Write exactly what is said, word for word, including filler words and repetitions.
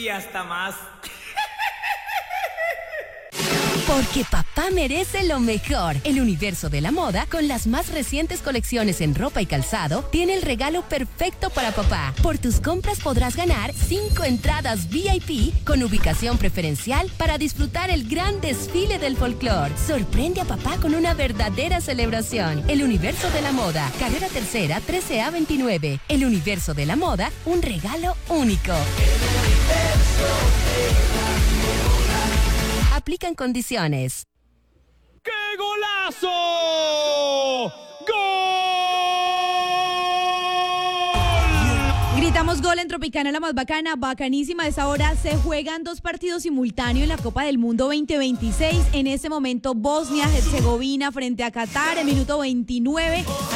y hasta más. Porque papá merece lo mejor. El universo de la moda, con las más recientes colecciones en ropa y calzado, tiene el regalo perfecto para papá. Por tus compras podrás ganar cinco entradas V I P con ubicación preferencial para disfrutar el gran desfile del folclore. Sorprende a papá con una verdadera celebración. El universo de la moda, carrera tercera, trece A veintinueve. El universo de la moda, un regalo único. El universo de la moda. Aplican condiciones. ¡Qué golazo! ¡Gol! Gritamos gol en Tropicana, la más bacana, bacanísima. A esa hora se juegan dos partidos simultáneos en la Copa del Mundo veinte veintiséis. En ese momento Bosnia-Herzegovina frente a Qatar, en minuto veintinueve.